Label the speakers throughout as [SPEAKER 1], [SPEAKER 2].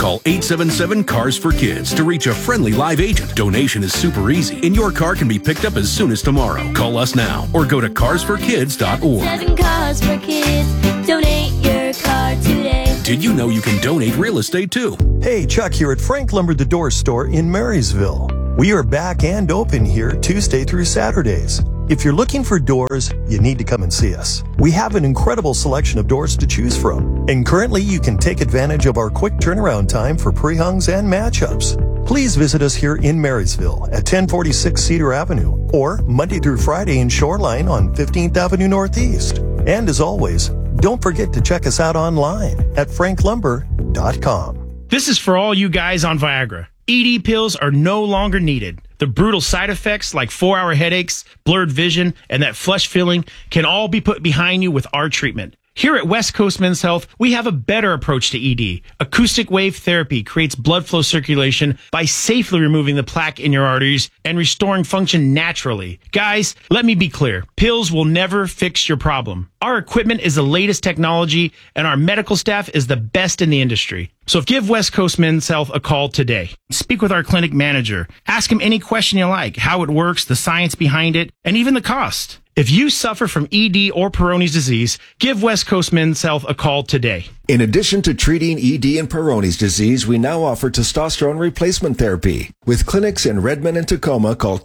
[SPEAKER 1] Call 877-CARS-FOR-KIDS to reach a friendly live agent. Donation is super easy, and your car can be picked up as soon as tomorrow. Call us now or go to carsforkids.org.
[SPEAKER 2] 7 Cars for Kids. Donate your car today.
[SPEAKER 1] Did you know you can donate real estate too?
[SPEAKER 3] Hey, Chuck here at Frank Lumber the Door Store in Marysville. We are back and open here Tuesday through Saturdays. If you're looking for doors, you need to come and see us. We have an incredible selection of doors to choose from. And currently, you can take advantage of our quick turnaround time for pre-hungs and matchups. Please visit us here in Marysville at 1046 Cedar Avenue or Monday through Friday in Shoreline on 15th Avenue Northeast. And as always, don't forget to check us out online at franklumber.com.
[SPEAKER 4] This is for all you guys on Viagra. ED pills are no longer needed. The brutal side effects like 4-hour headaches, blurred vision, and that flush feeling can all be put behind you with our treatment. Here at West Coast Men's Health, we have a better approach to ED. Acoustic wave therapy creates blood flow circulation by safely removing the plaque in your arteries and restoring function naturally. Guys, let me be clear. Pills will never fix your problem. Our equipment is the latest technology, and our medical staff is the best in the industry. So give West Coast Men's Health a call today. Speak with our clinic manager. Ask him any question you like, how it works, the science behind it, and even the cost. If you suffer from ED or Peyronie's disease, give West Coast Men's Health a call today.
[SPEAKER 5] In addition to treating ED and Peyronie's disease, we now offer testosterone replacement therapy. With clinics in Redmond and Tacoma, call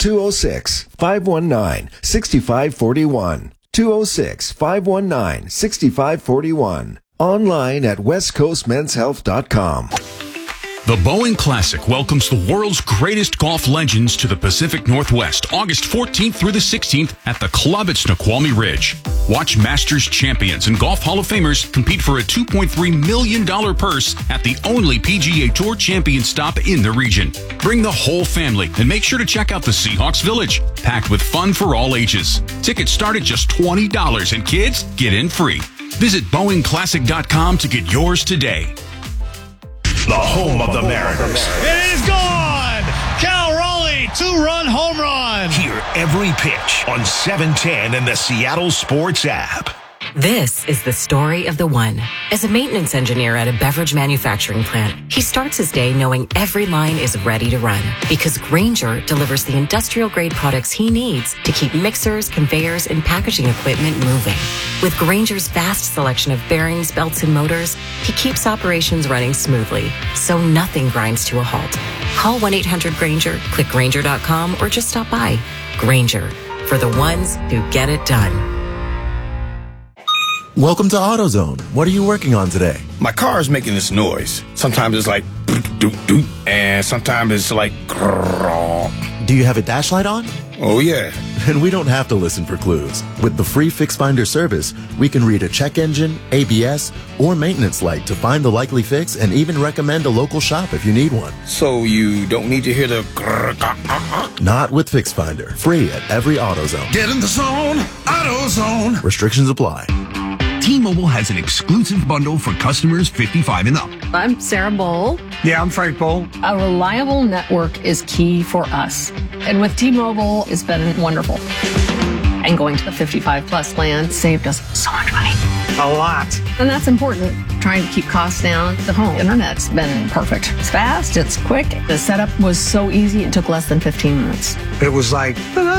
[SPEAKER 5] 206-519-6541. 206-519-6541. Online at westcoastmenshealth.com.
[SPEAKER 1] The Boeing Classic welcomes the world's greatest golf legends to the Pacific Northwest, August 14th through the 16th at the Club at Snoqualmie Ridge. Watch Masters champions and Golf Hall of Famers compete for a $2.3 million purse at the only PGA Tour champion stop in the region. Bring the whole family and make sure to check out the Seahawks Village, packed with fun for all ages. Tickets start at just $20 and kids get in free. Visit BoeingClassic.com to get yours today.
[SPEAKER 6] The home of the Mariners.
[SPEAKER 7] It is gone! Cal Raleigh, 2-run home run.
[SPEAKER 6] Hear every pitch on 710 and the Seattle Sports app.
[SPEAKER 8] This is the story of the one. As a maintenance engineer at a beverage manufacturing plant, he starts his day knowing every line is ready to run because Grainger delivers the industrial-grade products he needs to keep mixers, conveyors, and packaging equipment moving. With Grainger's vast selection of bearings, belts, and motors, he keeps operations running smoothly, so nothing grinds to a halt. Call 1-800-GRAINGER, click Grainger.com, or just stop by. Grainger, for the ones who get it done.
[SPEAKER 9] Welcome to AutoZone. What are you working on today?
[SPEAKER 10] My car is making this noise. Sometimes it's like doot doot, and sometimes it's like grrr.
[SPEAKER 9] Do you have a dash light on?
[SPEAKER 10] Oh yeah.
[SPEAKER 9] Then we don't have to listen for clues. With the free Fix Finder service, we can read a check engine, ABS, or maintenance light to find the likely fix and even recommend a local shop if you need one.
[SPEAKER 10] So you don't need to hear the grrr.
[SPEAKER 9] Not with Fix Finder. Free at every AutoZone.
[SPEAKER 6] Get in the zone, AutoZone.
[SPEAKER 9] Restrictions apply.
[SPEAKER 6] T-Mobile has an exclusive bundle for customers 55 and up.
[SPEAKER 11] I'm Sarah Bowl.
[SPEAKER 12] Yeah, I'm Frank Bowl.
[SPEAKER 11] A reliable network is key for us. And with T-Mobile, it's been wonderful. And going to the 55 plus plan saved us so much money.
[SPEAKER 12] A lot.
[SPEAKER 11] And that's important. Trying to keep costs down. The home internet's been perfect. It's fast, it's quick. The setup was so easy, it took less than 15 minutes.
[SPEAKER 12] It was like,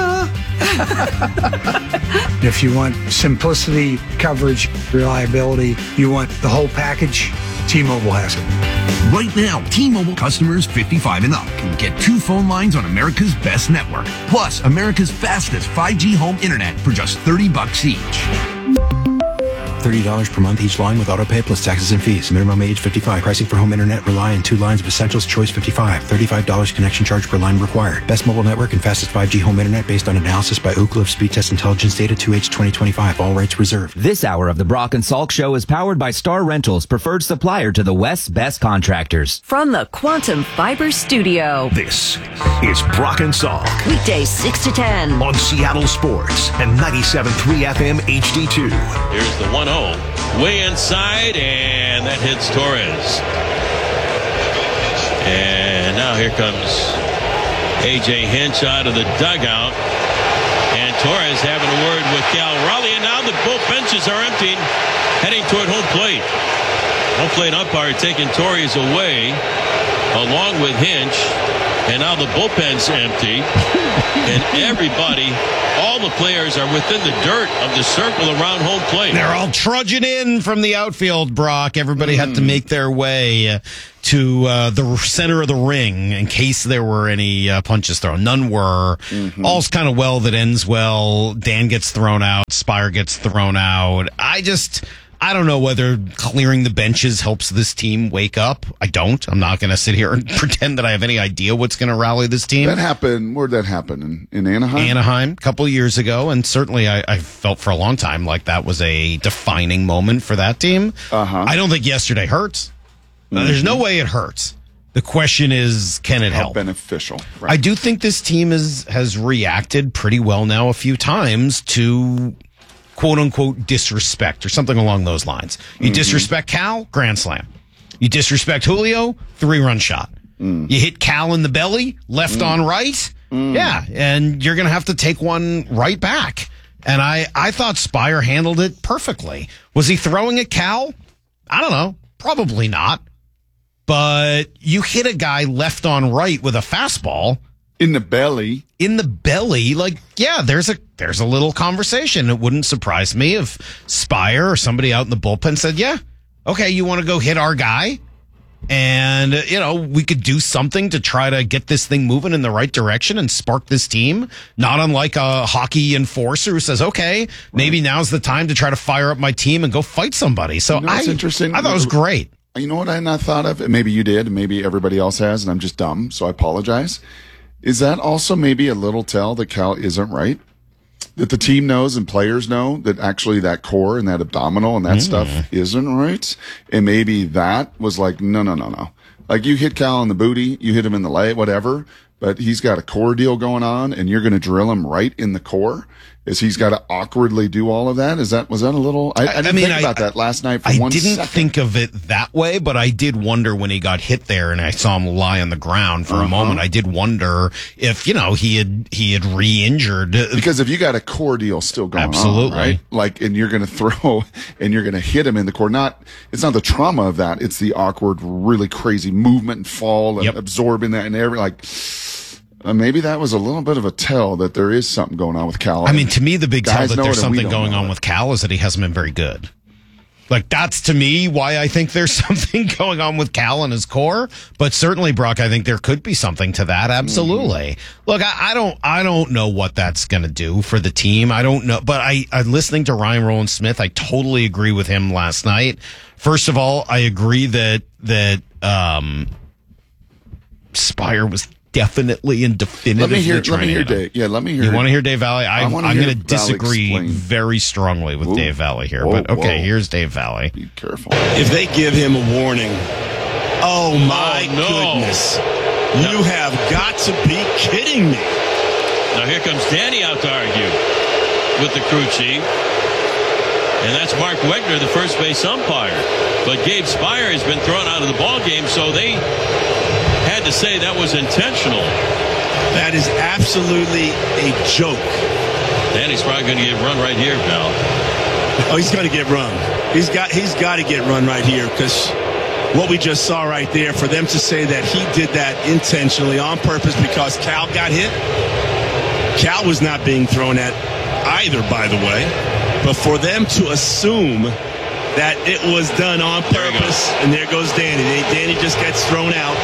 [SPEAKER 12] if you want simplicity, coverage, reliability, you want the whole package, T-Mobile has it.
[SPEAKER 6] Right now, T-Mobile customers 55 and up can get 2 phone lines on America's best network, plus America's fastest 5G home internet for just $30 each.
[SPEAKER 13] $30 per month each line with autopay plus taxes and fees. Minimum age 55. Pricing for home internet rely on 2 lines of Essentials Choice 55. $35 connection charge per line required. Best mobile network and fastest 5G home internet based on analysis by Ookla of Speed Test Intelligence Data 2H 2025. All rights reserved.
[SPEAKER 14] This hour of the Brock and Salk Show is powered by Star Rentals, preferred supplier to the West's best contractors.
[SPEAKER 15] From the Quantum Fiber Studio.
[SPEAKER 6] This is Brock and Salk.
[SPEAKER 15] Weekdays 6 to 10.
[SPEAKER 6] On Seattle Sports and 97.3 FM HD2.
[SPEAKER 16] Here's the 1-0. Way inside, and that hits Torres. And now here comes A.J. Hinch out of the dugout. And Torres having a word with Cal Raleigh. And now the both benches are emptied, heading toward home plate. Home plate umpire taking Torres away, along with Hinch. And now the bullpen's empty. And everybody, all the players are within the dirt of the circle around home plate.
[SPEAKER 17] They're all trudging in from the outfield, Brock. Everybody had to make their way to the center of the ring in case there were any punches thrown. None were. All's kind of well that ends well. Dan gets thrown out. Spire gets thrown out. I don't know whether clearing the benches helps this team wake up. I don't. I'm not going to sit here and pretend that I have any idea what's going to rally this team.
[SPEAKER 18] That happened. Where'd that happen? In Anaheim?
[SPEAKER 17] Anaheim, a couple of years ago. And certainly I felt for a long time like that was a defining moment for that team. I don't think yesterday hurts. There's no way it hurts. The question is, can it help?
[SPEAKER 18] Beneficial. Right.
[SPEAKER 17] I do think this team has reacted pretty well now a few times to quote unquote disrespect or something along those lines. You disrespect Cal, grand slam. You disrespect Julio, 3-run shot. You hit Cal in the belly, left on right. Yeah, and you're going to have to take one right back. And I thought Spire handled it perfectly. Was he throwing at Cal? I don't know. Probably not. But you hit a guy left on right with a fastball.
[SPEAKER 18] In the belly.
[SPEAKER 17] Like, yeah, there's a little conversation. It wouldn't surprise me if Spire or somebody out in the bullpen said, yeah, okay, you want to go hit our guy? And, we could do something to try to get this thing moving in the right direction and spark this team. Not unlike a hockey enforcer who says, okay, maybe now's the time to try to fire up my team and go fight somebody. So
[SPEAKER 18] it's interesting.
[SPEAKER 17] I thought it was great.
[SPEAKER 18] You know what I not thought of? Maybe you did, and maybe everybody else has, and I'm just dumb, so I apologize. Is that also maybe a little tell that Cal isn't right? That the team knows and players know that actually that core and that abdominal and that stuff isn't right? And maybe that was like, no. Like you hit Cal in the booty, you hit him in the leg, whatever, but he's got a core deal going on and you're going to drill him right in the core? Is he's got to awkwardly do all of that? Was that a little? I didn't think about that last night for 1 second. I didn't
[SPEAKER 17] think of it that way, but I did wonder when he got hit there and I saw him lie on the ground for a moment. I did wonder if, he had re-injured.
[SPEAKER 18] Because if you got a core deal still going on, right? Like, and you're going to throw and you're going to hit him in the core. It's not the trauma of that. It's the awkward, really crazy movement and fall and absorbing that and maybe that was a little bit of a tell that there is something going on with Cal.
[SPEAKER 17] I mean, to me, the big tell that there's something going on with Cal is that he hasn't been very good. Like, that's to me why I think there's something going on with Cal and his core. But certainly, Brock, I think there could be something to that. Absolutely. Look, I don't know what that's going to do for the team. I don't know. But I'm listening to Ryan Rowland-Smith. I totally agree with him last night. First of all, I agree that Spire was definitely and definitively
[SPEAKER 18] let me hear Dave. Yeah, let me hear.
[SPEAKER 17] You want to hear Dave Valley? I'm going to disagree very strongly with Dave Valley here. But okay, here's Dave Valley.
[SPEAKER 18] Be careful.
[SPEAKER 19] If they give him a warning, oh my goodness. You have got to be kidding me.
[SPEAKER 16] Now here comes Danny out to argue with the crew chief. And that's Mark Wegner, the first base umpire. But Gabe Spire has been thrown out of the ball game, so they had to say that was intentional.
[SPEAKER 19] That is absolutely a joke.
[SPEAKER 16] Danny's probably going to get run right here, pal.
[SPEAKER 19] Oh, he's going to get run. He's got to get run right here because what we just saw right there, for them to say that he did that intentionally on purpose because Cal got hit. Cal was not being thrown at either, by the way. But for them to assume that it was done on purpose, and there goes Danny. Danny just gets thrown out.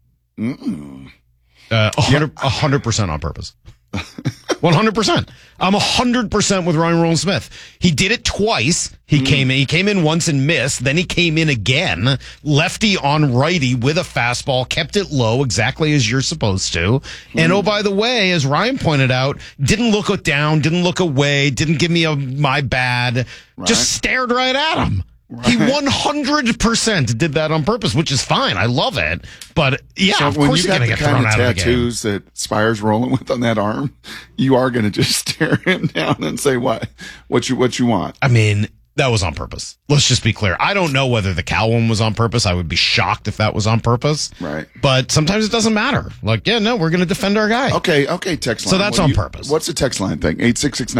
[SPEAKER 17] 100% on purpose. 100%. I'm 100% with Ryan Rowland-Smith. He did it twice. He came in once and missed. Then he came in again, lefty on righty with a fastball, kept it low exactly as you're supposed to. And oh, by the way, as Ryan pointed out, didn't look down, didn't look away, didn't give me my bad, just stared right at him. Right. He 100% did that on purpose, which is fine. I love it. But yeah, so of course you're going to get thrown out of the game. When you got the tattoos
[SPEAKER 18] that Spire's rolling with on that arm, you are going to just stare him down and say, what you want?
[SPEAKER 17] I mean, that was on purpose. Let's just be clear. I don't know whether the Cal one was on purpose. I would be shocked if that was on purpose.
[SPEAKER 18] Right.
[SPEAKER 17] But sometimes it doesn't matter. Like, yeah, no, we're going to defend our guy.
[SPEAKER 18] Okay, text line.
[SPEAKER 17] So that's on purpose.
[SPEAKER 18] What's the text line thing?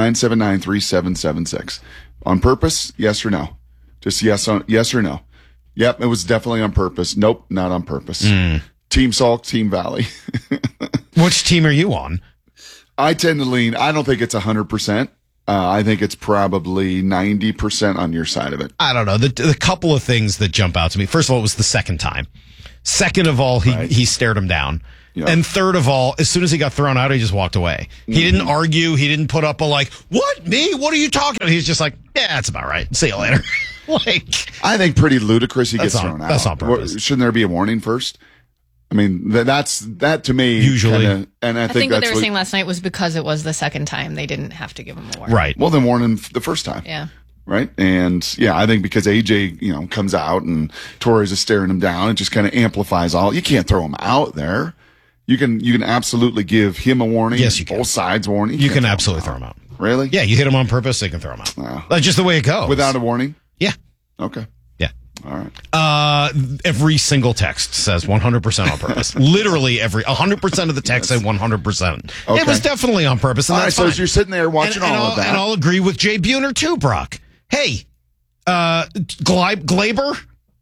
[SPEAKER 18] 866-979-3776. On purpose, yes or no? Just yes or no. Yep, it was definitely on purpose. Nope, not on purpose. Team Salk, Team Valley.
[SPEAKER 17] Which team are you on?
[SPEAKER 18] I tend to lean. I don't think it's 100%. I think it's probably 90% on your side of it.
[SPEAKER 17] I don't know. The couple of things that jump out to me. First of all, it was the second time. Second of all, he stared him down. Yep. And third of all, as soon as he got thrown out, he just walked away. He didn't argue. He didn't put up a what, me? What are you talking about? He's just like, yeah, that's about right. See you later.
[SPEAKER 18] I think pretty ludicrous he gets thrown out.
[SPEAKER 17] That's on purpose.
[SPEAKER 18] Shouldn't there be a warning first? I mean, that to me.
[SPEAKER 17] Usually.
[SPEAKER 18] And I
[SPEAKER 20] think what
[SPEAKER 18] that's
[SPEAKER 20] they were saying last night was because it was the second time, they didn't have to give him a warning.
[SPEAKER 17] Right.
[SPEAKER 18] Well, then warn him the first time.
[SPEAKER 20] Yeah.
[SPEAKER 18] Right. And I think because AJ, comes out and Torres is staring him down, it just kind of amplifies all. You can't throw him out there. You can absolutely give him a warning.
[SPEAKER 17] Yes, you can.
[SPEAKER 18] Both sides warning.
[SPEAKER 17] You can absolutely throw him out.
[SPEAKER 18] Really?
[SPEAKER 17] Yeah, you hit him on purpose, they can throw him out.
[SPEAKER 18] Wow.
[SPEAKER 17] That's just the way it goes.
[SPEAKER 18] Without a warning?
[SPEAKER 17] Yeah.
[SPEAKER 18] Okay.
[SPEAKER 17] Yeah.
[SPEAKER 18] All right.
[SPEAKER 17] Every single text says 100% on purpose. Literally 100% of the text say 100%.
[SPEAKER 18] Okay.
[SPEAKER 17] It was definitely on purpose, and
[SPEAKER 18] all right,
[SPEAKER 17] that's
[SPEAKER 18] so
[SPEAKER 17] fine.
[SPEAKER 18] as you're sitting there watching all of that.
[SPEAKER 17] And I'll agree with Jay Buhner too, Brock. Hey, Glaber,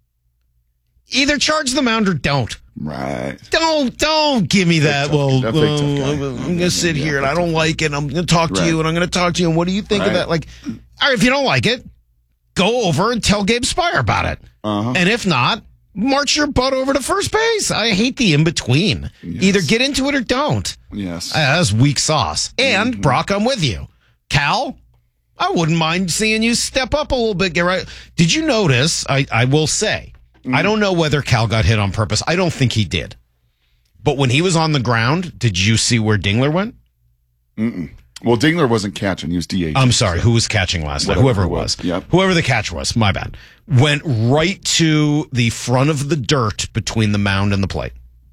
[SPEAKER 17] either charge the mound or don't.
[SPEAKER 18] Right.
[SPEAKER 17] Don't give me that.
[SPEAKER 18] I'm
[SPEAKER 17] going to sit here and I don't like it. I'm going to talk to you and I'm going to talk to you. And what do you think of that? All right, if you don't like it, go over and tell Gabe Spire about it. And if not, march your butt over to first base. I hate the in-between. Yes. Either get into it or don't.
[SPEAKER 18] Yes.
[SPEAKER 17] That's weak sauce. And, Brock, I'm with you. Cal, I wouldn't mind seeing you step up a little bit. Get right. Did you notice, I will say, I don't know whether Cal got hit on purpose. I don't think he did. But when he was on the ground, did you see where Dingler went?
[SPEAKER 18] Mm-mm. Well, Dingler wasn't catching. He was DH.
[SPEAKER 17] I'm sorry. Who was catching last night? Whoever it was.
[SPEAKER 18] Yep.
[SPEAKER 17] Whoever the catch was. My bad. Went right to the front of the dirt between the mound and the plate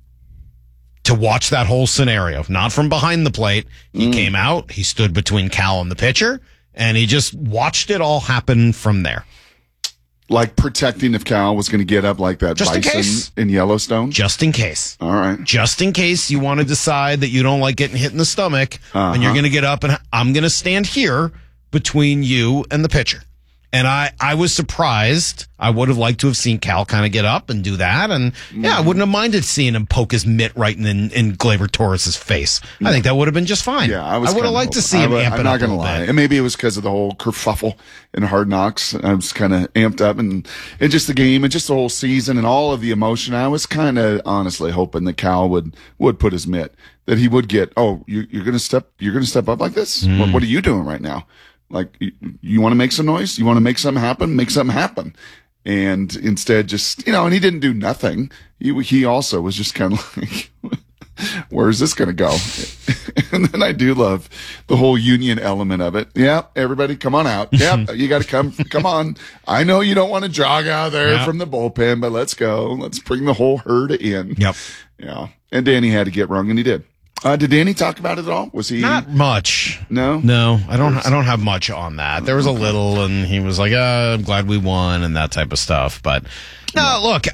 [SPEAKER 17] to watch that whole scenario. Not from behind the plate. He came out. He stood between Cal and the pitcher, and he just watched it all happen from there.
[SPEAKER 18] Like protecting if Cal was going to get up like that
[SPEAKER 17] Just in
[SPEAKER 18] bison
[SPEAKER 17] case.
[SPEAKER 18] in Yellowstone?
[SPEAKER 17] Just in case.
[SPEAKER 18] All right.
[SPEAKER 17] Just in case you want to decide that you don't like getting hit in the stomach and you're going to get up and I'm going to stand here between you and the pitcher. And I was surprised. I would have liked to have seen Cal kind of get up and do that. And I wouldn't have minded seeing him poke his mitt right in Gleyber Torres' face. I think that would have been just fine.
[SPEAKER 18] Yeah, I
[SPEAKER 17] would have liked to see him amp it up.
[SPEAKER 18] I'm not going to lie. And maybe it was because of the whole kerfuffle in Hard Knocks. I was kind of amped up and just the game and just the whole season and all of the emotion. I was kind of honestly hoping that Cal would put his mitt, that he would get, you're going to step up like this? What are you doing right now? Like, you want to make some noise? You want to make something happen? Make something happen. And instead just, and he didn't do nothing. He also was just kind of like, where is this going to go? And then I do love the whole union element of it. Yeah, everybody come on out. Yeah, you got to come on. I know you don't want to jog out there from the bullpen, but let's go. Let's bring the whole herd in.
[SPEAKER 17] Yep.
[SPEAKER 18] Yeah. And Danny had to get rung, and he did. Did Danny talk about it at all? Was he
[SPEAKER 17] not much?
[SPEAKER 18] No,
[SPEAKER 17] I don't have much on that. There was a little, and he was like, "I'm glad we won," and that type of stuff. But no, look,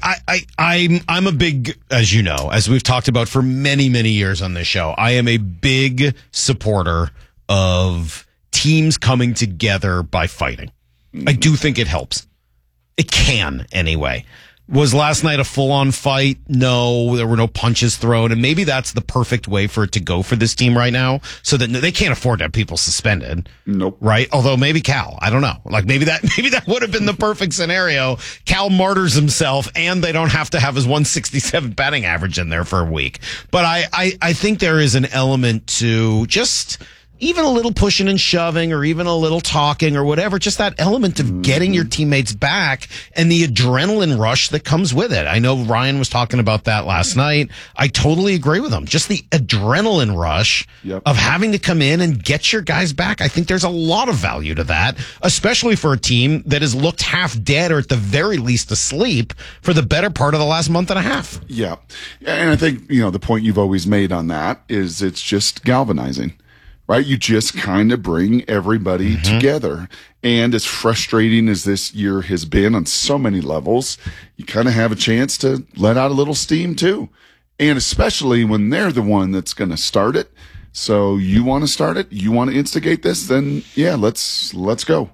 [SPEAKER 17] I'm a big, as you know, as we've talked about for many years on this show, I am a big supporter of teams coming together by fighting. I do think it helps. It can anyway. Was last night a full-on fight? No, there were no punches thrown, and maybe that's the perfect way for it to go for this team right now, so that they can't afford to have people suspended.
[SPEAKER 18] Nope.
[SPEAKER 17] Right? Although maybe Cal, I don't know. Like maybe that would have been the perfect scenario. Cal martyrs himself, and they don't have to have his 167 batting average in there for a week. But I think there is an element to just even a little pushing and shoving or even a little talking or whatever, just that element of getting your teammates back and the adrenaline rush that comes with it. I know Ryan was talking about that last night. I totally agree with him. Just the adrenaline rush of having to come in and get your guys back. I think there's a lot of value to that, especially for a team that has looked half dead or at the very least asleep for the better part of the last month and a half.
[SPEAKER 18] Yeah. And I think, the point you've always made on that is it's just galvanizing. Right? You just kind of bring everybody together. And as frustrating as this year has been on so many levels, you kind of have a chance to let out a little steam too. And especially when they're the one that's going to start it. So you want to start it? You want to instigate this? Then yeah, let's go.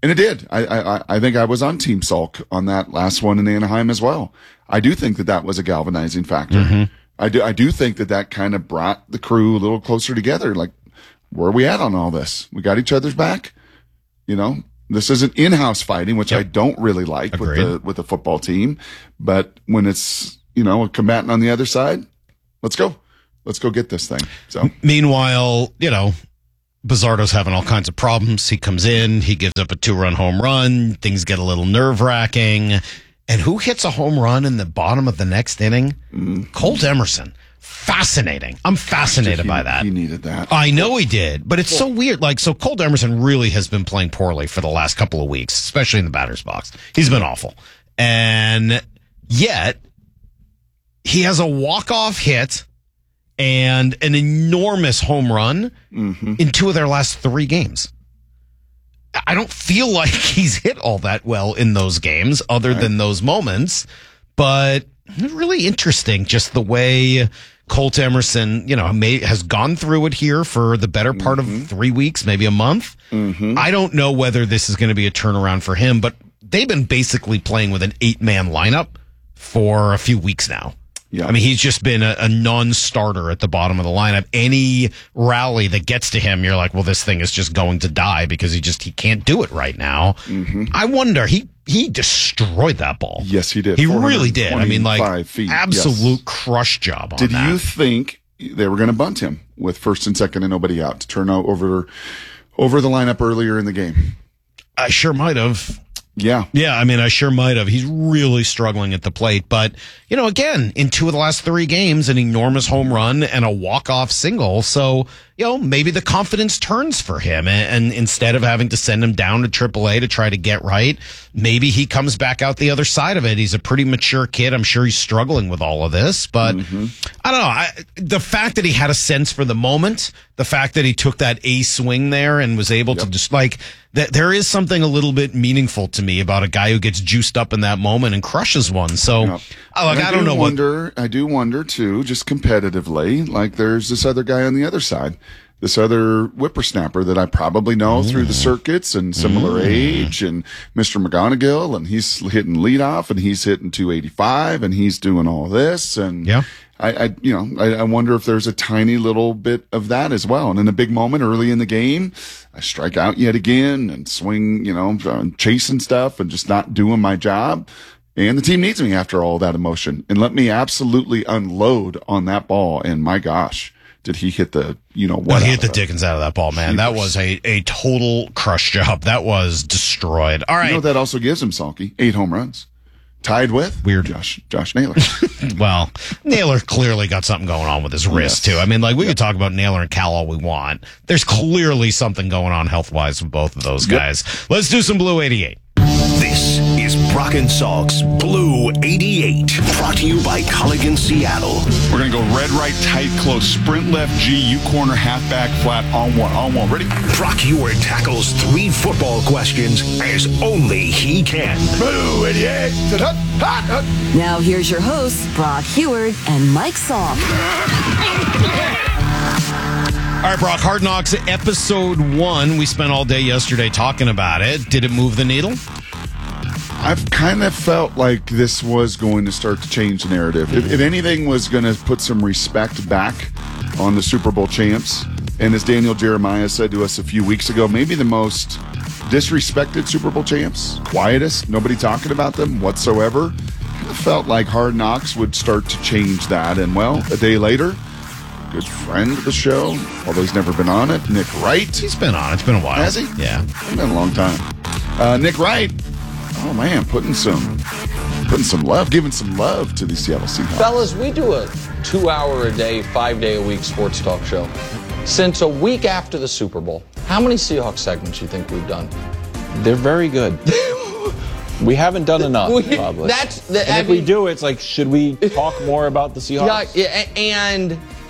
[SPEAKER 18] And it did. I think I was on Team Salk on that last one in Anaheim as well. I do think that was a galvanizing factor.
[SPEAKER 17] Mm-hmm.
[SPEAKER 18] I do think that kind of brought the crew a little closer together. Like, where are we at on all this? We got each other's back. You know, this isn't in-house fighting, which I don't really like with the football team. But when it's, you know, a combatant on the other side, let's go get this thing. So
[SPEAKER 17] meanwhile, you know, Bizzardo's having all kinds of problems. He comes in, he gives up a 2-run home run. Things get a little nerve-wracking. And who hits a home run in the bottom of the next inning? Colt Emerson. Fascinating. I'm fascinated by that.
[SPEAKER 18] He needed that.
[SPEAKER 17] I know he did, but it's so weird. Like, so Colt Emerson really has been playing poorly for the last couple of weeks, especially in the batter's box. He's been awful. And yet, he has a walk-off hit and an enormous home run in 2 of their last 3 games. I don't feel like he's hit all that well in those games other than those moments, but really interesting just the way Colt Emerson, you know, has gone through it here for the better part of 3 weeks, maybe a month. I don't know whether this is going to be a turnaround for him, but they've been basically playing with an 8-man lineup for a few weeks now. Yeah. I mean, he's just been a non-starter at the bottom of the lineup. Any rally that gets to him, you're like, well, this thing is just going to die because he can't do it right now. I wonder, he destroyed that ball.
[SPEAKER 18] Yes, he did.
[SPEAKER 17] He really did. I mean, like,
[SPEAKER 18] feet.
[SPEAKER 17] absolute crush job on that.
[SPEAKER 18] Did you think they were going to bunt him with first and second and nobody out to turn over the lineup earlier in the game?
[SPEAKER 17] I sure might have.
[SPEAKER 18] Yeah.
[SPEAKER 17] Yeah, I mean, I sure might have. He's really struggling at the plate. But, you know, again, in 2 of the last 3 games, an enormous home run and a walk-off single. So, you know, maybe the confidence turns for him. And instead of having to send him down to AAA to try to get right, maybe he comes back out the other side of it. He's a pretty mature kid. I'm sure he's struggling with all of this. But I don't know. The fact that he had a sense for the moment, the fact that he took that A swing there and was able to just like... There is something a little bit meaningful to me about a guy who gets juiced up in that moment and crushes one. So, I don't know.
[SPEAKER 18] I do wonder too, just competitively, like there's this other guy on the other side, this other whippersnapper that I probably know through the circuits and similar age, and Mr. McGonigal, and he's hitting leadoff and he's hitting 285 and he's doing all this. And I wonder if there's a tiny little bit of that as well. And in a big moment early in the game, I strike out yet again and swing, chasing stuff and just not doing my job. And the team needs me after all that emotion. And let me absolutely unload on that ball. And my gosh, did he hit the,
[SPEAKER 17] he hit the dickens out of that ball, man. That was a total crush job. That was destroyed. All right.
[SPEAKER 18] You know what that also gives him, Salky? 8 home runs. Tied with Josh Naylor.
[SPEAKER 17] Well, Naylor clearly got something going on with his wrist too. I mean, like we could talk about Naylor and Cal all we want. There's clearly something going on health-wise with both of those guys. Let's do some Blue 88.
[SPEAKER 6] This is Brock and Salk's Blue 88, brought to you by Culligan Seattle.
[SPEAKER 1] We're going to go red, right, tight, close, sprint left, G, U corner, halfback, flat, on one. Ready?
[SPEAKER 6] Brock Heward tackles 3 football questions as only he can.
[SPEAKER 1] Blue 88.
[SPEAKER 15] Now here's your hosts, Brock Heward and Mike Salk.
[SPEAKER 17] All right, Brock, Hard Knocks, episode 1. We spent all day yesterday talking about it. Did it move the needle?
[SPEAKER 18] I've kind of felt like this was going to start to change the narrative. If anything was going to put some respect back on the Super Bowl champs, and as Daniel Jeremiah said to us a few weeks ago, maybe the most disrespected Super Bowl champs, quietest, nobody talking about them whatsoever. Kind of felt like Hard Knocks would start to change that. And, well, a day later, good friend of the show, although he's never been on it, Nick Wright.
[SPEAKER 17] He's been on it. It's been a while.
[SPEAKER 18] Has he?
[SPEAKER 17] Yeah.
[SPEAKER 18] It's been a long time. Nick Wright, oh man, putting some love, giving some love to the Seattle Seahawks.
[SPEAKER 21] Fellas, we do a 2-hour-a-day, 5-day-a-week sports talk show. Since a week after the Super Bowl, how many Seahawks segments do you think we've done?
[SPEAKER 22] They're very good. We haven't done enough, probably. If we do, it's like, should we talk more about the Seahawks?
[SPEAKER 21] Yeah, and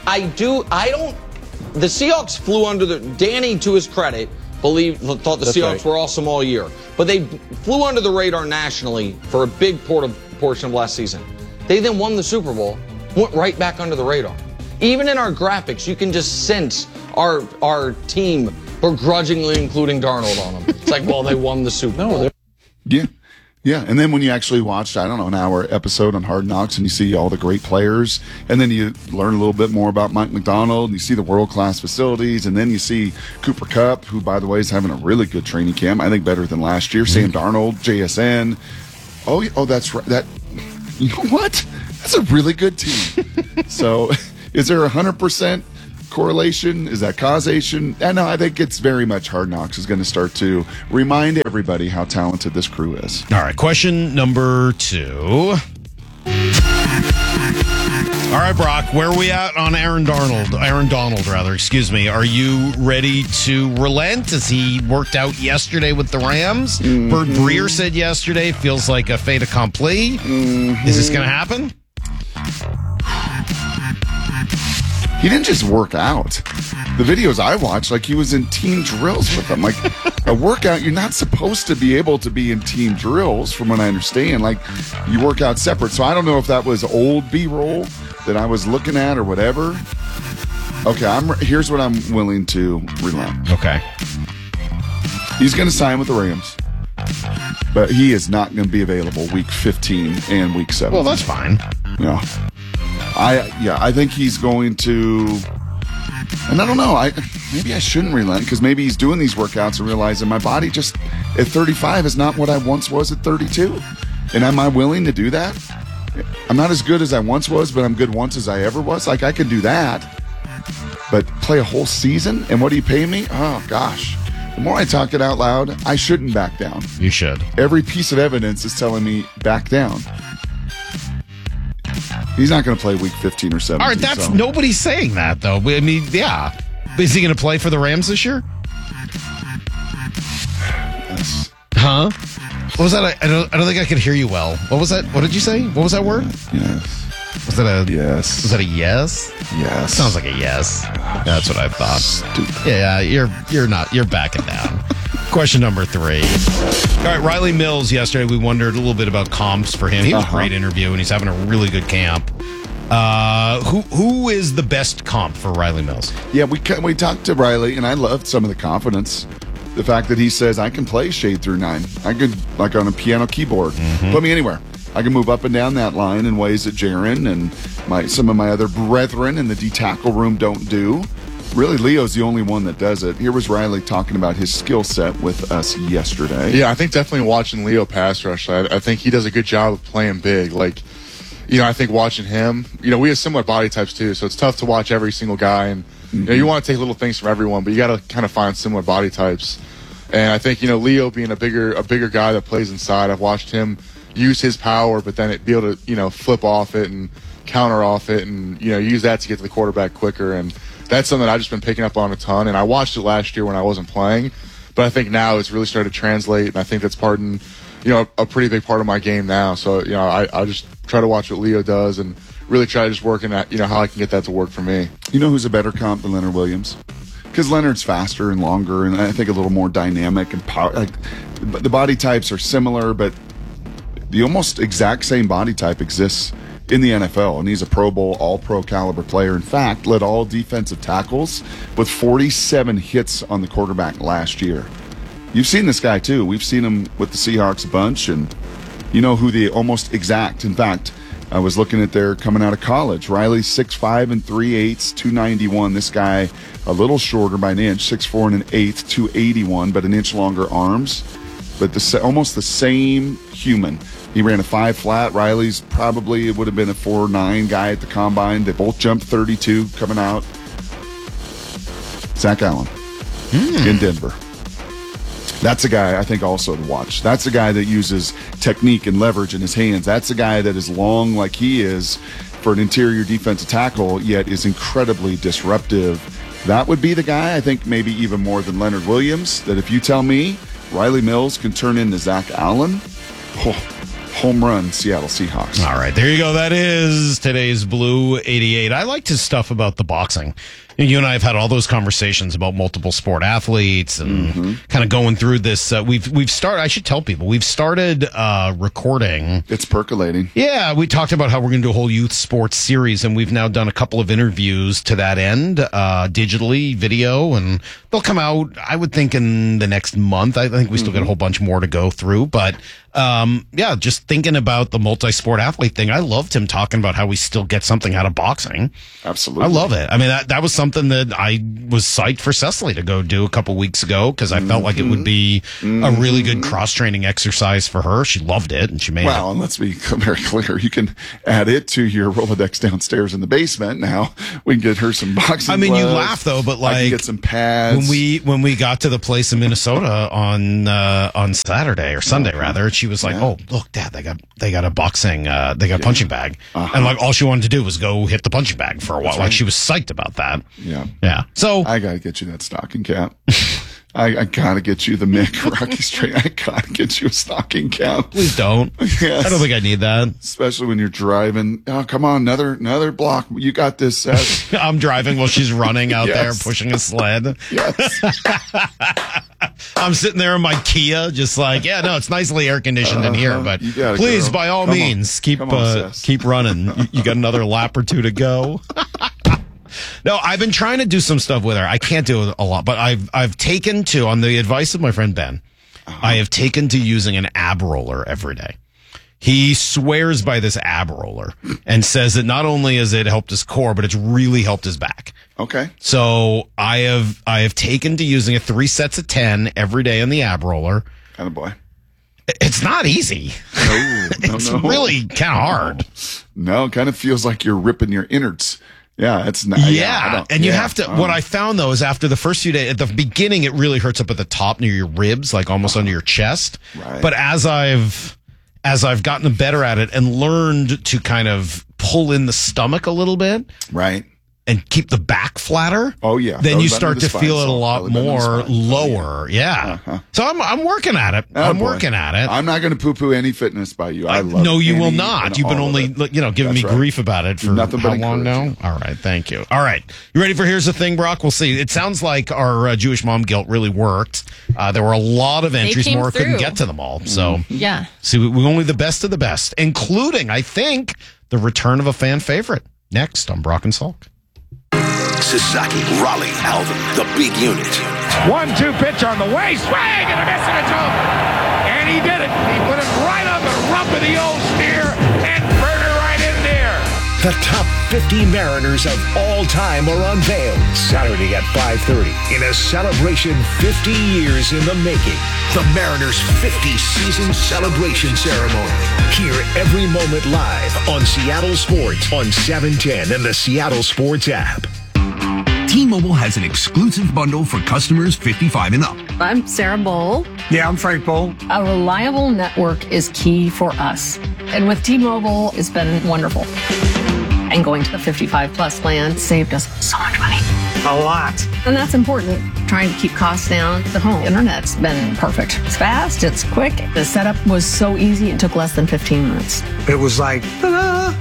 [SPEAKER 21] the Seahawks flew under Danny, to his credit, thought the Seahawks were awesome all year. But they flew under the radar nationally for a big portion of last season. They then won the Super Bowl, went right back under the radar. Even in our graphics, you can just sense our team begrudgingly including Darnold on them. It's like, well, they won the Super Bowl.
[SPEAKER 18] Yeah. Yeah, and then when you actually watched, I don't know, an hour episode on Hard Knocks and you see all the great players, and then you learn a little bit more about Mike McDonald, and you see the world-class facilities, and then you see Cooper Kupp, who, by the way, is having a really good training camp, I think better than last year, Sam Darnold, JSN. Oh, that's right. You know what? That's a really good team. So is there 100% correlation? Is that causation? No, I think it's very much Hard Knocks is going to start to remind everybody how talented this crew is.
[SPEAKER 17] All right, question number 2. All right, Brock, where are we at on Aaron Donald, excuse me. Are you ready to relent? As he worked out yesterday with the Rams? Mm-hmm. Bert Breer said yesterday, feels like a fait accompli. Mm-hmm. Is this going to happen?
[SPEAKER 18] He didn't just work out. The videos I watched, like he was in team drills with them. Like a workout, you're not supposed to be able to be in team drills, from what I understand. Like you work out separate. So I don't know if that was old B-roll that I was looking at or whatever. Okay, here's what I'm willing to relent.
[SPEAKER 17] Okay.
[SPEAKER 18] He's going to sign with the Rams, but he is not going to be available week 15 and week 17.
[SPEAKER 17] Well, that's fine.
[SPEAKER 18] Yeah. I think he's going to, and I don't know, maybe I shouldn't relent, because maybe he's doing these workouts and realizing my body just at 35 is not what I once was at 32. And am I willing to do that? I'm not as good as I once was, but I'm good once as I ever was. Like, I could do that, but play a whole season? And what are you paying me? Oh, gosh. The more I talk it out loud, I shouldn't back down.
[SPEAKER 17] You should.
[SPEAKER 18] Every piece of evidence is telling me back down. He's not going to play week 15 or 17.
[SPEAKER 17] All right, nobody's saying that, though. I mean, yeah. Is he going to play for the Rams this year?
[SPEAKER 18] Yes.
[SPEAKER 17] Huh? What was that? I don't think I could hear you well. What was that? What did you say? What was that word?
[SPEAKER 18] Yes.
[SPEAKER 17] Was that a
[SPEAKER 18] yes?
[SPEAKER 17] Was that a yes?
[SPEAKER 18] Yes.
[SPEAKER 17] Sounds like a yes. That's what I thought.
[SPEAKER 18] Stupid.
[SPEAKER 17] Yeah, you're backing down. Question number 3. All right, Riley Mills, yesterday we wondered a little bit about comps for him. He was a great interview, and he's having a really good camp. Who is the best comp for Riley Mills?
[SPEAKER 18] Yeah, we talked to Riley, and I loved some of the confidence. The fact that he says, I can play shade through 9. I could, like on a piano keyboard, put me anywhere. I can move up and down that line in ways that Jaron and some of my other brethren in the D-tackle room don't do. Really, Leo's the only one that does it. Here was Riley talking about his skill set with us yesterday.
[SPEAKER 2] Yeah, I think definitely watching Leo pass rush, I think he does a good job of playing big. Like, I think watching him, we have similar body types too, so it's tough to watch every single guy. And, you want to take little things from everyone, but you got to kind of find similar body types. And I think, Leo being a bigger guy that plays inside, I've watched him use his power, but then be able to, flip off it and counter off it and, use that to get to the quarterback quicker. And that's something I've just been picking up on a ton. And I watched it last year when I wasn't playing, but I think now it's really started to translate. And I think that's a pretty big part of my game now. So, I just try to watch what Leo does and really try to just working at, how I can get that to work for me.
[SPEAKER 18] You know who's a better comp than Leonard Williams? Because Leonard's faster and longer, and I think a little more dynamic and power. Like, the body types are similar, but the almost exact same body type exists in the NFL, and he's a Pro Bowl, all-pro caliber player. In fact, led all defensive tackles with 47 hits on the quarterback last year. You've seen this guy, too. We've seen him with the Seahawks a bunch, and you know who the almost exact. In fact, I was looking at their coming out of college. Riley's 6'5" and 3/8, 291. This guy a little shorter by an inch, 6'4" and 1/8, 281, but an inch longer arms. But almost the same human. He ran a 5 flat. Riley's probably, it would have been a 4.9 guy at the combine. They both jumped 32 coming out. Zach Allen in Denver. That's a guy I think also to watch. That's a guy that uses technique and leverage in his hands. That's a guy that is long like he is for an interior defensive tackle, yet is incredibly disruptive. That would be the guy, I think maybe even more than Leonard Williams, that if you tell me Riley Mills can turn into Zach Allen, home run Seattle Seahawks.
[SPEAKER 17] All right, there you go. That is is today's Blue 88. I liked his stuff about the boxing. You and I have had all those conversations about multiple sport athletes and kind of going through this. We've started. I should tell people we've started recording.
[SPEAKER 18] It's percolating.
[SPEAKER 17] Yeah, we talked about how we're going to do a whole youth sports series, and we've now done a couple of interviews to that end, digitally, video, and they'll come out. I would think in the next month. I think we still got a whole bunch more to go through, but yeah, just thinking about the multi-sport athlete thing. I loved him talking about how we still get something out of boxing.
[SPEAKER 18] Absolutely,
[SPEAKER 17] I love it. I mean, that was something that I was psyched for Cecily to go do a couple weeks ago because I felt like it would be a really good cross-training exercise for her. She loved it, and she made it.
[SPEAKER 18] Well, and let's be very clear. You can add it to your Rolodex downstairs in the basement. Now we can get her some boxing.
[SPEAKER 17] I mean, you
[SPEAKER 18] gloves.
[SPEAKER 17] laugh though, but like
[SPEAKER 18] I can get some pads.
[SPEAKER 17] When we got to the place in Minnesota on Saturday or Sunday rather, she was like, "Oh, look, Dad, they got a boxing, they got a punching bag," and like all she wanted to do was go hit the punching bag for a while.
[SPEAKER 18] That's right.
[SPEAKER 17] Like she was psyched about that.
[SPEAKER 18] Yeah.
[SPEAKER 17] So
[SPEAKER 18] I gotta get you that stocking cap. I gotta get you the Mick Rocky Straight. I gotta get you a stocking cap.
[SPEAKER 17] Please don't.
[SPEAKER 18] Yes.
[SPEAKER 17] I don't think I need that.
[SPEAKER 18] Especially when you're driving. Oh, come on, another block. You got this, Seth.
[SPEAKER 17] I'm driving while she's running out there
[SPEAKER 18] Yes.
[SPEAKER 17] pushing a sled.
[SPEAKER 18] Yes.
[SPEAKER 17] I'm sitting there in my Kia, just like, yeah, no, it's nicely air conditioned in here, but
[SPEAKER 18] You got it,
[SPEAKER 17] please,
[SPEAKER 18] girl.
[SPEAKER 17] by all
[SPEAKER 18] Come on.
[SPEAKER 17] means, keep
[SPEAKER 18] Come on, Seth.
[SPEAKER 17] keep running. You got another lap or two to go. No, I've been trying to do some stuff with her. I can't do a lot, but I've taken to, on the advice of my friend Ben, I have taken to using an ab roller every day. He swears by this ab roller and says that not only has it helped his core, but it's really helped his back.
[SPEAKER 18] Okay.
[SPEAKER 17] So I have taken to using it 3 sets of 10 every day on the ab roller.
[SPEAKER 18] Kind of boy.
[SPEAKER 17] It's not easy.
[SPEAKER 18] No,
[SPEAKER 17] It's really kind of hard.
[SPEAKER 18] No, it kind of feels like you're ripping your innards. Yeah, it's not.
[SPEAKER 17] Yeah, and you have to. What I found though is after the first few days, at the beginning, it really hurts up at the top near your ribs, like almost under your chest.
[SPEAKER 18] Right.
[SPEAKER 17] But as I've gotten better at it and learned to kind of pull in the stomach a little bit,
[SPEAKER 18] right,
[SPEAKER 17] and keep the back flatter.
[SPEAKER 18] Oh yeah.
[SPEAKER 17] Then
[SPEAKER 18] Belly
[SPEAKER 17] you
[SPEAKER 18] button
[SPEAKER 17] start
[SPEAKER 18] the
[SPEAKER 17] to feel
[SPEAKER 18] spine,
[SPEAKER 17] it a lot
[SPEAKER 18] belly button the
[SPEAKER 17] more
[SPEAKER 18] spine.
[SPEAKER 17] lower. Yeah. So I'm working at it. I'm
[SPEAKER 18] Attaboy.
[SPEAKER 17] working at it.
[SPEAKER 18] I'm not going to poo-poo any fitness by you. I love
[SPEAKER 17] No, you will
[SPEAKER 18] any
[SPEAKER 17] not.
[SPEAKER 18] and
[SPEAKER 17] You've been
[SPEAKER 18] all of
[SPEAKER 17] only,
[SPEAKER 18] it.
[SPEAKER 17] giving me
[SPEAKER 18] That's right.
[SPEAKER 17] grief about it for
[SPEAKER 18] Nothing but
[SPEAKER 17] how long now?
[SPEAKER 18] encouragement.
[SPEAKER 17] All right, thank you. All right, you ready for Here's the Thing, Brock? We'll see. It sounds like our Jewish mom guilt really worked. There were a lot of entries.
[SPEAKER 20] came
[SPEAKER 17] Maura couldn't
[SPEAKER 20] through.
[SPEAKER 17] get to them all. So
[SPEAKER 20] Yeah.
[SPEAKER 17] see, we only the best of the best, including, I think, the return of a fan favorite. Next on Brock and Salk.
[SPEAKER 6] Sasaki, Raleigh, Alvin, the big unit.
[SPEAKER 3] 1-2 pitch on the way, swing and a miss, and it's over. And he did it. He put it right on the rump of the old steer and burned it right in there.
[SPEAKER 5] The top 50 Mariners of all time are unveiled Saturday at 5:30 in a celebration 50 years in the making. The Mariners' 50-season celebration ceremony. Hear every moment live on Seattle Sports on 710 and the Seattle Sports app.
[SPEAKER 6] T-Mobile has an exclusive bundle for customers 55 and up.
[SPEAKER 11] I'm Sarah Bowl.
[SPEAKER 12] Yeah, I'm Frank Bowl.
[SPEAKER 11] A reliable network is key for us. And with T-Mobile, it's been wonderful. And going to the 55 plus plan saved us so much money.
[SPEAKER 12] A lot.
[SPEAKER 11] And that's important. Trying to keep costs down. The home internet's been perfect. It's fast, it's quick. The setup was so easy, it took less than 15 minutes.
[SPEAKER 12] It was like, ta-da!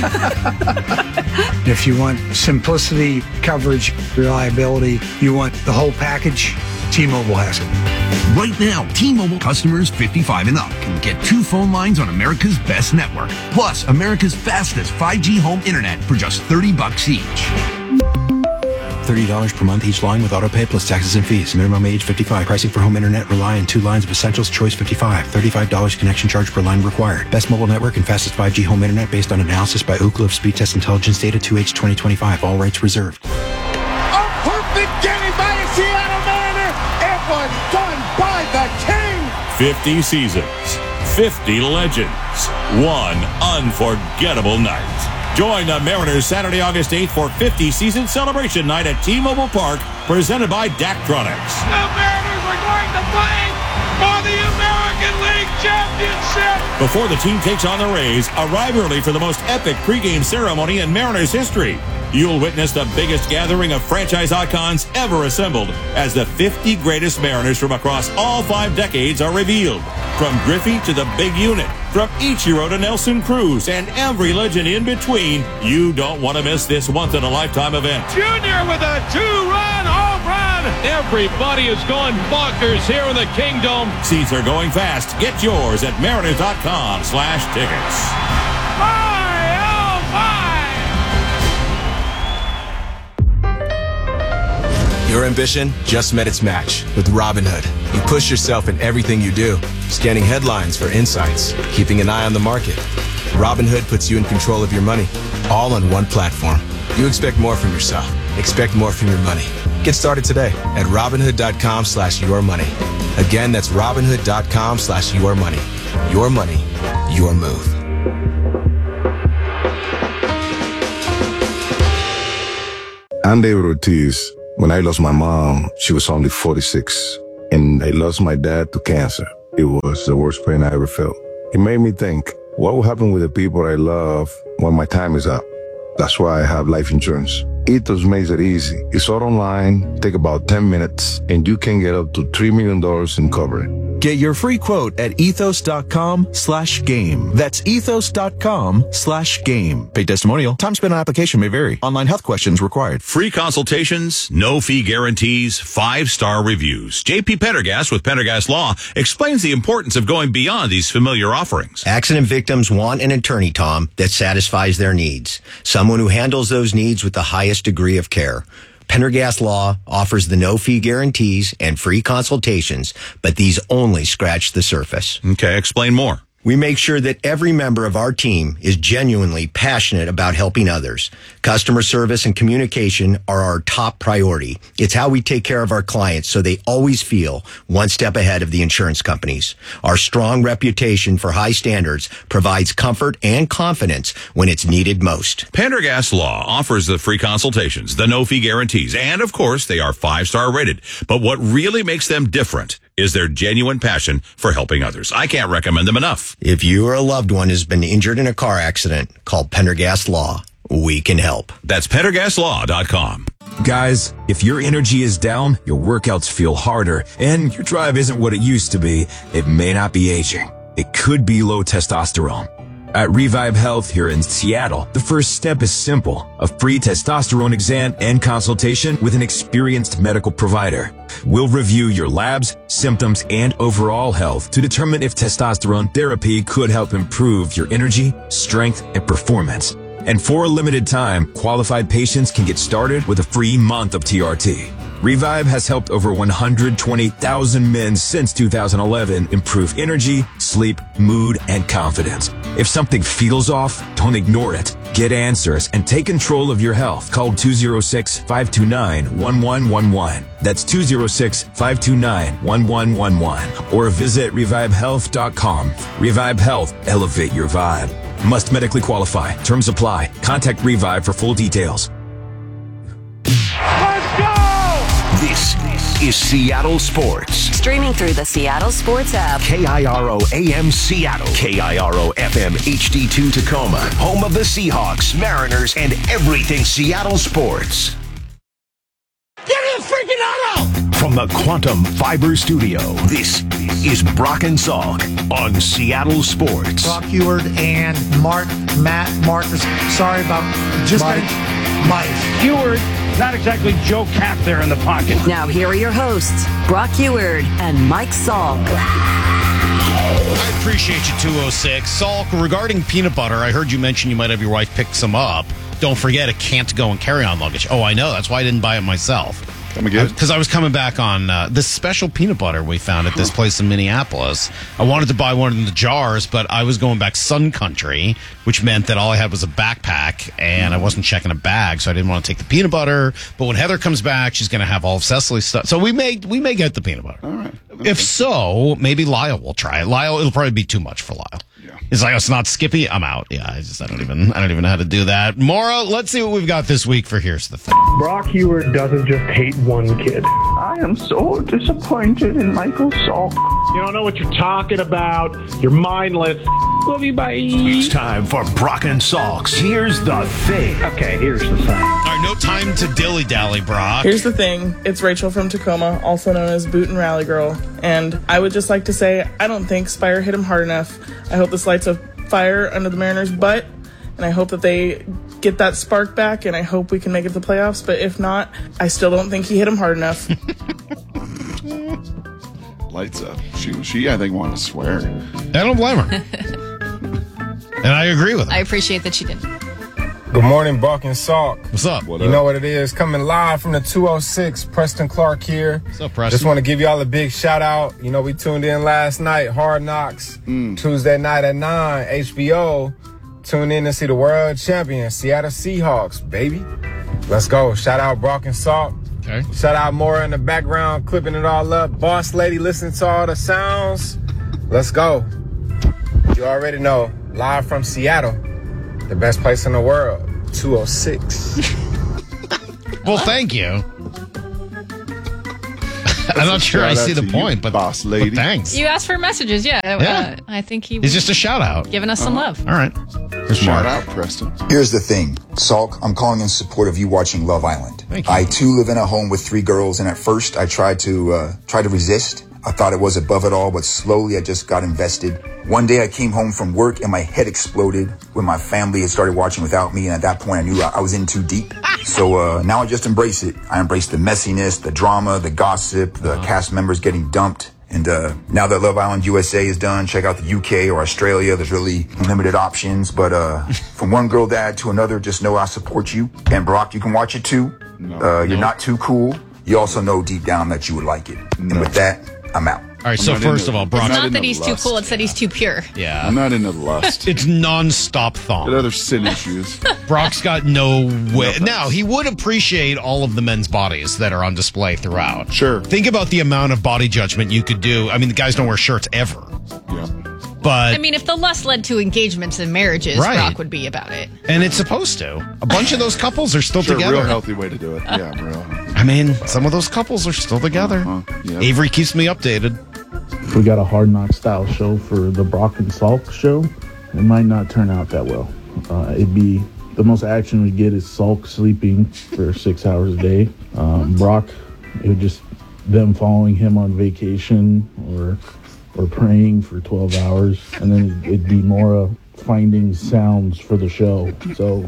[SPEAKER 12] If you want simplicity, coverage, reliability, you want the whole package, T-Mobile has it.
[SPEAKER 6] Right now, T-Mobile customers 55 and up can get 2 phone lines on America's best network, plus America's fastest 5G home internet for just $30 each.
[SPEAKER 13] $30 per month each line with autopay plus taxes and fees. Minimum age 55. Pricing for home internet rely on 2 lines of essentials. Choice 55. $35 connection charge per line required. Best mobile network and fastest 5G home internet based on analysis by Ookla of Speed Test Intelligence data 2H 2025. All rights reserved.
[SPEAKER 3] A perfect game by a Seattle Mariner. It was done by the King.
[SPEAKER 4] 50 seasons, 50 legends, one unforgettable night. Join the Mariners Saturday, August 8th for 50 season celebration night at T-Mobile Park, presented by Daktronics.
[SPEAKER 3] The Mariners are going to play for the American League Championship.
[SPEAKER 4] Before the team takes on the Rays, arrive early for the most epic pregame ceremony in Mariners history. You'll witness the biggest gathering of franchise icons ever assembled as the 50 greatest Mariners from across all 5 decades are revealed. From Griffey to the big unit, from Ichiro to Nelson Cruz, and every legend in between, you don't want to miss this once-in-a-lifetime event.
[SPEAKER 3] Junior with a 2-run home run. Everybody is going bonkers here in the Kingdom.
[SPEAKER 4] Seats are going fast. Get yours at mariners.com/tickets.
[SPEAKER 7] Your ambition just met its match with Robinhood. You push yourself in everything you do, scanning headlines for insights, keeping an eye on the market. Robinhood puts you in control of your money, all on one platform. You expect more from yourself. Expect more from your money. Get started today at Robinhood.com/yourmoney. Again, that's Robinhood.com/yourmoney. Your money, your move.
[SPEAKER 8] I'm David Ortiz. When I lost my mom, she was only 46, and I lost my dad to cancer. It was the worst pain I ever felt. It made me think, what will happen with the people I love when my time is up? That's why I have life insurance. Ethos makes it easy. It's all online, take about 10 minutes, and you can get up to $3 million in coverage.
[SPEAKER 23] Get your free quote at ethos.com/game. That's ethos.com/game. Paid testimonial. Time spent on application may vary. Online health questions required.
[SPEAKER 1] Free consultations, no fee guarantees, 5-star reviews. JP Pendergast with Pendergast Law explains the importance of going beyond these familiar offerings.
[SPEAKER 24] Accident victims want an attorney, Tom, that satisfies their needs. Someone who handles those needs with the highest degree of care. Pendergast Law offers the no-fee guarantees and free consultations, but these only scratch the surface.
[SPEAKER 1] Okay, explain more.
[SPEAKER 24] We make sure that every member of our team is genuinely passionate about helping others. Customer service and communication are our top priority. It's how we take care of our clients so they always feel one step ahead of the insurance companies. Our strong reputation for high standards provides comfort and confidence when it's needed most.
[SPEAKER 1] Pendergast Law offers the free consultations, the no-fee guarantees, and of course, they are 5-star rated. But what really makes them different is their genuine passion for helping others. I can't recommend them enough.
[SPEAKER 24] If you or a loved one has been injured in a car accident, call Pendergast Law. We can help.
[SPEAKER 1] That's PendergastLaw.com.
[SPEAKER 23] Guys, if your energy is down, your workouts feel harder, and your drive isn't what it used to be, it may not be aging. It could be low testosterone. At Revive Health here in Seattle, the first step is simple. A free testosterone exam and consultation with an experienced medical provider. We'll review your labs, symptoms, and overall health to determine if testosterone therapy could help improve your energy, strength, and performance. And for a limited time, qualified patients can get started with a free month of TRT. Revive has helped over 120,000 men since 2011 improve energy, sleep, mood, and confidence. If something feels off, don't ignore it. Get answers and take control of your health. Call 206-529-1111. That's 206-529-1111. Or visit revivehealth.com. Revive Health. Elevate your vibe. Must medically qualify. Terms apply. Contact Revive for full details.
[SPEAKER 5] This is Seattle Sports.
[SPEAKER 15] Streaming through the Seattle Sports app.
[SPEAKER 5] KIRO AM Seattle. KIRO FM HD2 Tacoma. Home of the Seahawks, Mariners, and everything Seattle sports.
[SPEAKER 3] Get in the freaking auto!
[SPEAKER 5] From the Quantum Fiber Studio, this is Brock and Salk on Seattle Sports.
[SPEAKER 25] Brock Heward and Matt Marcus. Sorry about just Mike.
[SPEAKER 3] Heward. Not exactly Joe Cap there in the pocket.
[SPEAKER 15] Now here are your hosts, Brock Heward and Mike Salk.
[SPEAKER 17] I appreciate you, 206. Salk, regarding peanut butter, I heard you mention you might have your wife pick some up. Don't forget, it can't go in carry-on luggage. Oh, I know. That's why I didn't buy it myself. Because I was coming back on this special peanut butter we found at this place in Minneapolis. I wanted to buy one in the jars, but I was going back Sun Country, which meant that all I had was a backpack, and I wasn't checking a bag, so I didn't want to take the peanut butter. But when Heather comes back, she's going to have all of Cecily's stuff. So we may get the peanut butter.
[SPEAKER 18] All right.
[SPEAKER 17] If so, maybe Lyle will try it. Lyle, it'll probably be too much for Lyle. Yeah. He's like, it's not Skippy. I'm out. Yeah, I don't even know how to do that. Maura, let's see what we've got this week for Here's the Thing.
[SPEAKER 26] Brock Heward doesn't just hate one kid.
[SPEAKER 9] I am so disappointed in Michael Salk.
[SPEAKER 10] You don't know what you're talking about. You're mindless. Love you, bye.
[SPEAKER 5] It's time for Brock and Salks. Here's the thing.
[SPEAKER 9] Okay, here's the thing.
[SPEAKER 17] All right, no time to dilly-dally, Brock.
[SPEAKER 14] Here's the thing. It's Rachel from Tacoma, also known as Boot and Rally Girl. And I would just like to say, I don't think Spire hit him hard enough. I hope this lights a fire under the Mariners' butt. And I hope that they get that spark back. And I hope we can make it to the playoffs. But if not, I still don't think he hit him hard enough.
[SPEAKER 18] Lights up. She, I think, wanted to swear.
[SPEAKER 17] I don't blame her. And I agree with her.
[SPEAKER 20] I appreciate that she did.
[SPEAKER 16] Good morning, Brock and Salk.
[SPEAKER 17] What's up?
[SPEAKER 16] You know what it is? Coming live from the 206, Preston Clark here.
[SPEAKER 17] What's up, Preston?
[SPEAKER 16] Just want to give y'all a big shout out. You know, we tuned in last night, Hard Knocks, Tuesday night at 9, HBO. Tune in to see the world champion, Seattle Seahawks, baby. Let's go. Shout out Brock and Salk.
[SPEAKER 17] Okay.
[SPEAKER 16] Shout out Maura in the background, clipping it all up. Boss lady, listening to all the sounds. Let's go. You already know, live from Seattle, the best place in the world, 206.
[SPEAKER 17] Well, thank you. I'm not sure I see the point, but
[SPEAKER 18] boss lady.
[SPEAKER 17] But thanks.
[SPEAKER 20] You asked for messages, yeah. I think he was
[SPEAKER 17] It's just a shout out.
[SPEAKER 20] giving us some love.
[SPEAKER 17] All right.
[SPEAKER 18] Shout out, Preston.
[SPEAKER 19] Here's the thing, Salk, I'm calling in support of you watching Love Island. I too live in a home with 3 girls, and at first I tried to resist. I thought it was above it all, but slowly I just got invested. One day I came home from work and my head exploded when my family had started watching without me, and at that point I knew I was in too deep. So now I just embrace it. I embrace the messiness, the drama, the gossip, the cast members getting dumped. And now that Love Island USA is done, check out the UK or Australia. There's really limited options. But from one girl dad to another, just know I support you. And Brock, you can watch it too. You're not too cool. You also know deep down that you would like it. And with that, I'm out.
[SPEAKER 17] All right, so first of all, Brock.
[SPEAKER 20] It's not that he's too cool, it's that he's too pure.
[SPEAKER 17] Yeah.
[SPEAKER 18] I'm not into lust.
[SPEAKER 17] It's non-stop thong.
[SPEAKER 18] Got other sin issues.
[SPEAKER 17] Brock's got no way. Now, he would appreciate all of the men's bodies that are on display throughout.
[SPEAKER 18] Sure.
[SPEAKER 17] Think about the amount of body judgment you could do. I mean, the guys don't wear shirts ever.
[SPEAKER 18] Yeah.
[SPEAKER 17] But
[SPEAKER 20] I mean, if the lust led to engagements and marriages,
[SPEAKER 17] Right.
[SPEAKER 20] Brock would be about it.
[SPEAKER 17] and it's supposed to. A bunch of those couples are still
[SPEAKER 18] Sure,
[SPEAKER 17] together.
[SPEAKER 18] real healthy way to do it. Yeah, real healthy.
[SPEAKER 17] I mean, some of those couples are still together.
[SPEAKER 18] Yeah.
[SPEAKER 17] Avery keeps me updated.
[SPEAKER 26] If we got a Hard Knock style show for the Brock and Salk show, it might not turn out that well. It'd be the most action we get is Salk sleeping for 6 hours a day. Brock, it would just them following him on vacation or praying for 12 hours, and then it'd be more finding sounds for the show. So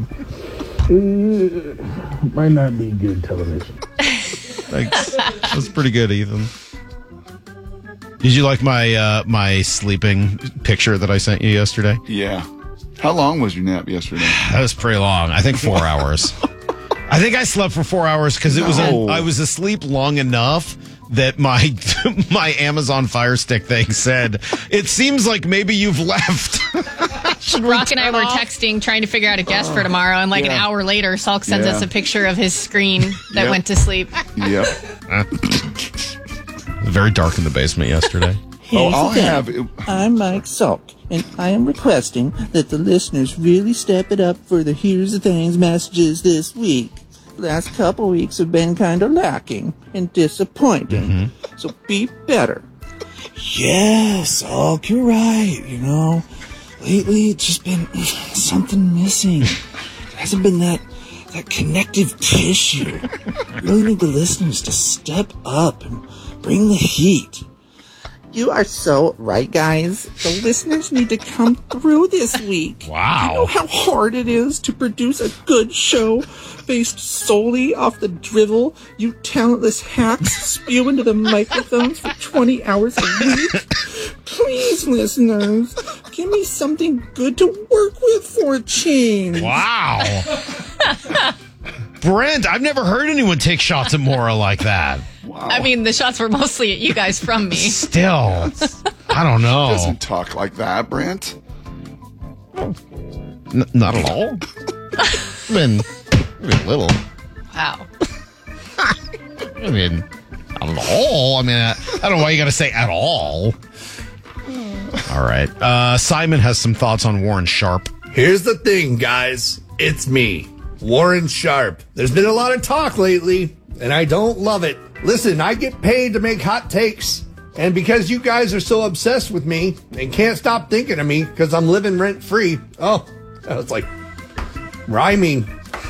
[SPEAKER 26] it might not be good television.
[SPEAKER 17] Thanks. That's pretty good, Ethan. Did you like my my sleeping picture that I sent you yesterday?
[SPEAKER 18] Yeah. How long was your nap yesterday?
[SPEAKER 17] That was pretty long. I think 4 hours. I think I slept for 4 hours because I was asleep long enough that my my Amazon Fire Stick thing said, it seems like maybe you've left.
[SPEAKER 20] Brock and I were texting, trying to figure out a guest for tomorrow, and like an hour later, Salk sends us a picture of his screen that went to sleep.
[SPEAKER 18] Yep.
[SPEAKER 17] Very dark in the basement yesterday.
[SPEAKER 9] I'm Mike Salk, and I am requesting that the listeners really step it up for the Here's the Things messages this week. Last couple weeks have been kind of lacking and disappointing, so be better.
[SPEAKER 27] Yes, Salk, you're right. You know, lately it's just been something missing. There hasn't been that connective tissue. We really need the listeners to step up and bring the heat.
[SPEAKER 9] You are so right, guys. The listeners need to come through this week.
[SPEAKER 17] Wow.
[SPEAKER 9] You know how hard it is to produce a good show based solely off the drivel you talentless hacks spew into the microphones for 20 hours a week? Please, listeners, give me something good to work with for a change.
[SPEAKER 17] Wow. Brent, I've never heard anyone take shots at Maura like that.
[SPEAKER 18] Wow.
[SPEAKER 20] I mean, the shots were mostly at you guys from me.
[SPEAKER 17] Still, I don't know.
[SPEAKER 18] She doesn't talk like that, Brent.
[SPEAKER 17] Not at all. I mean, a little.
[SPEAKER 20] Wow.
[SPEAKER 17] I mean, not at all. I mean, I don't know why you got to say at all. All right. Simon has some thoughts on Warren Sharp.
[SPEAKER 28] Here's the thing, guys. It's me, Warren Sharp. There's been a lot of talk lately
[SPEAKER 2] and I don't love it. Listen, I get paid to make hot takes. And because you guys are so obsessed with me and can't stop thinking of me because I'm living rent-free. Oh, that was like rhyming.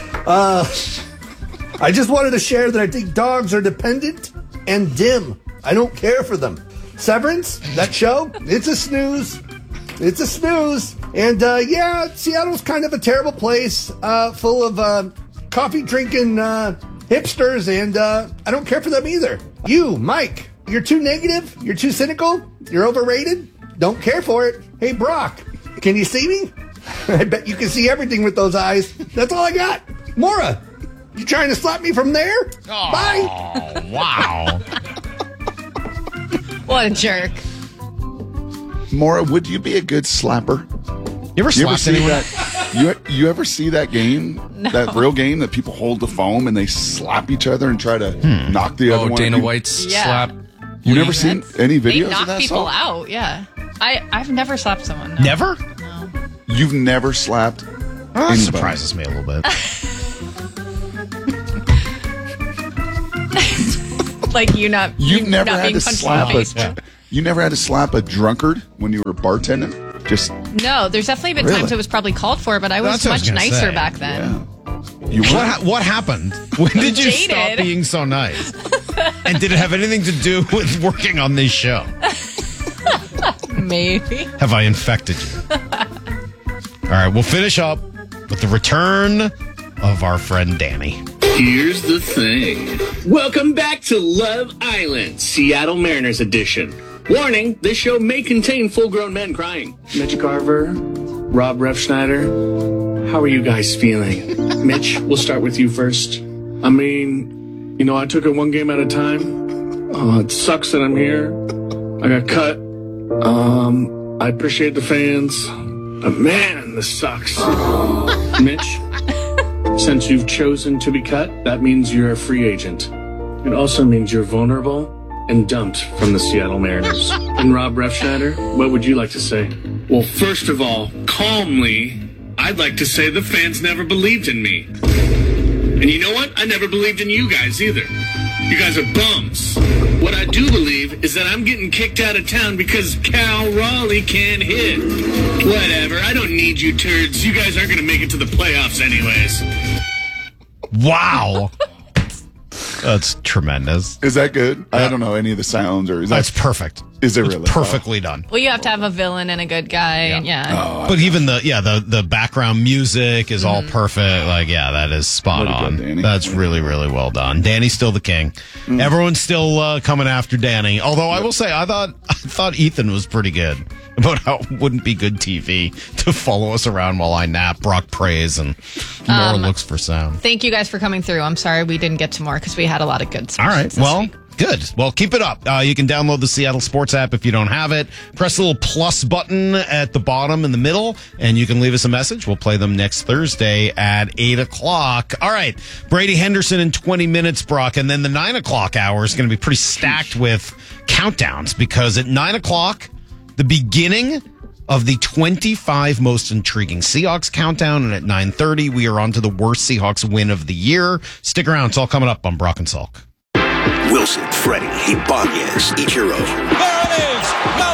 [SPEAKER 2] I just wanted to share that I think dogs are dependent and dim. I don't care for them. Severance, that show, it's a snooze. It's a snooze. And yeah, Seattle's kind of a terrible place, full of coffee-drinking hipsters, and I don't care for them either. You, Mike, you're too negative, you're too cynical, you're overrated, don't care for it. Hey, Brock, can you see me? I bet you can see everything with those eyes. That's all I got. Maura, you trying to slap me from there?
[SPEAKER 17] Oh,
[SPEAKER 2] bye.
[SPEAKER 17] Wow.
[SPEAKER 20] What a jerk.
[SPEAKER 18] Maura, would you be a good slapper?
[SPEAKER 17] You ever slapped anyone?
[SPEAKER 18] That? You ever see that game?
[SPEAKER 20] No.
[SPEAKER 18] That real game that people hold the foam and they slap each other and try to knock the other one?
[SPEAKER 6] Dana White's slap.
[SPEAKER 18] You never seen any
[SPEAKER 20] They
[SPEAKER 18] videos
[SPEAKER 20] knock
[SPEAKER 18] of that?
[SPEAKER 20] people
[SPEAKER 18] Saul?
[SPEAKER 20] out, yeah. I've never slapped someone. No.
[SPEAKER 17] Never?
[SPEAKER 20] No.
[SPEAKER 18] You've never slapped
[SPEAKER 17] That
[SPEAKER 18] anybody?
[SPEAKER 17] surprises me a little bit.
[SPEAKER 20] Like you not.
[SPEAKER 18] You've never
[SPEAKER 20] not
[SPEAKER 18] had
[SPEAKER 20] being
[SPEAKER 18] to
[SPEAKER 20] punched
[SPEAKER 18] slap
[SPEAKER 20] in the face.
[SPEAKER 18] You never had to slap a drunkard when you were bartending? Just
[SPEAKER 20] No, there's definitely been
[SPEAKER 18] Really?
[SPEAKER 20] times it was probably called for, but I was
[SPEAKER 17] That's what I was
[SPEAKER 20] much
[SPEAKER 17] gonna
[SPEAKER 20] nicer
[SPEAKER 17] say.
[SPEAKER 20] back then.
[SPEAKER 17] What happened? When did you
[SPEAKER 20] Jaded.
[SPEAKER 17] stop being so nice? And did it have anything to do with working on this show?
[SPEAKER 20] Maybe.
[SPEAKER 17] Have I infected you? All right, we'll finish up with the return of our friend Danny.
[SPEAKER 11] Here's the thing. Welcome back to Love Island, Seattle Mariners edition. Warning, this show may contain full-grown men crying. Mitch Garver, Rob Refschneider, how are you guys feeling? Mitch, we'll start with you first. I mean, I took it one game at a time. Oh, it sucks that I'm here. I got cut. I appreciate the fans. But man, this sucks. Mitch, since you've chosen to be cut, that means you're a free agent. It also means you're vulnerable and dumped from the Seattle Mariners. And Rob Refschneider, what would you like to say? Well, first of all, calmly, I'd like to say the fans never believed in me. And you know what? I never believed in you guys either. You guys are bums. What I do believe is that I'm getting kicked out of town because Cal Raleigh can't hit. Whatever, I don't need you turds. You guys aren't going to make it to the playoffs anyways.
[SPEAKER 17] Wow. That's tremendous.
[SPEAKER 18] Is that good? I don't know any of the sounds, or is that
[SPEAKER 17] That's perfect.
[SPEAKER 18] Is it
[SPEAKER 17] It's
[SPEAKER 18] really
[SPEAKER 17] perfectly done?
[SPEAKER 20] Well, you have to have a villain and a good guy. And yeah.
[SPEAKER 17] But even the background music is all perfect. Like, yeah, that is spot on. That's really, really well done. Danny's still the king. Everyone's still coming after Danny. Although I will say, I thought Ethan was pretty good about how it wouldn't be good TV to follow us around while I nap. Brock prays and Nora looks for sound.
[SPEAKER 20] Thank you guys for coming through. I'm sorry we didn't get to more because we had a lot of good stuff.
[SPEAKER 17] All right. Well, good. Well, keep it up. You can download the Seattle Sports app if you don't have it. Press the little plus button at the bottom in the middle, and you can leave us a message. We'll play them next Thursday at 8 o'clock. All right. Brady Henderson in 20 minutes, Brock. And then the 9 o'clock hour is going to be pretty stacked with countdowns because at 9 o'clock, the beginning of the 25 most intriguing Seahawks countdown. And at 9:30, we are on to the worst Seahawks win of the year. Stick around. It's all coming up on Brock and Salk.
[SPEAKER 5] Wilson, Freddie, Ibanez, Ichiro.
[SPEAKER 3] There it is.